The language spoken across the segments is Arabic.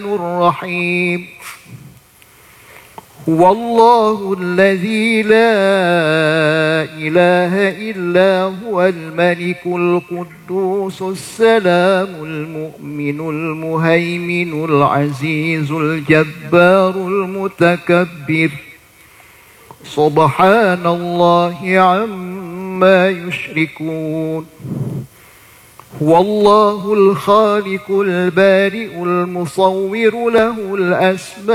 الرحيم هو الله الذي لا إله إلا هو الملك القدوس السلام المؤمن المهيمن العزيز الجبار المتكبر سبحان الله عما يشركون هو الله الخالق البارئ المصور له الأسماء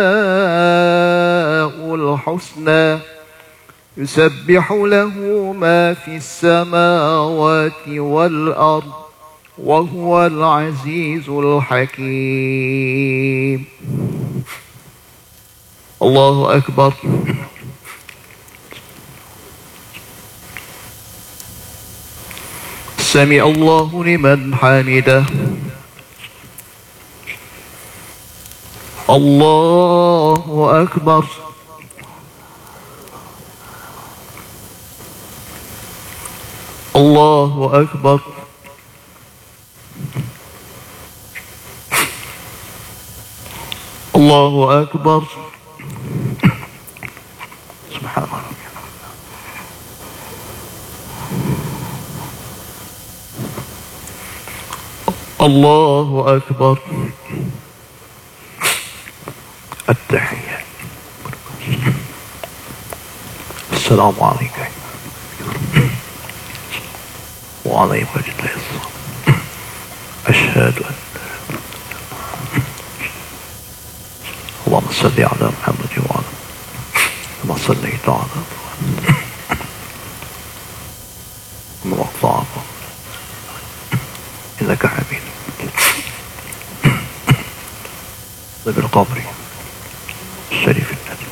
الحسنى يسبح له ما في السماوات والأرض وهو العزيز الحكيم. الله أكبر. سمع الله لمن حمده. الله أكبر. الله أكبر. الله أكبر. سبحان الله. الله أكبر. التحية. السلام عليكم وعليكم السلام. أشهد أن اللهم صل على محمد وعلى كما صليت على وقطعه إنك حميد بالقبر الشريف النبي.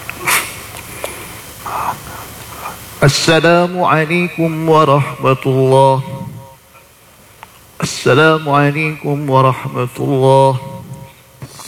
السلام عليكم ورحمة الله. السلام عليكم ورحمة الله.